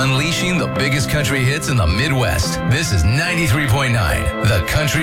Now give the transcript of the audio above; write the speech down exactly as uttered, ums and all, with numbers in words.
Unleashing the biggest country hits in the Midwest. This is ninety-three point nine, The Country